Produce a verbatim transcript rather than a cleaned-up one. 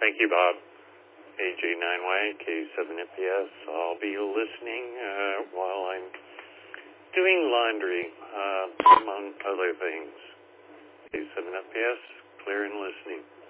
Thank you, Bob. A J nine Y, K seven F P S. I'll be listening uh, while I'm doing laundry, uh, among other things. K seven F P S, clear and listening.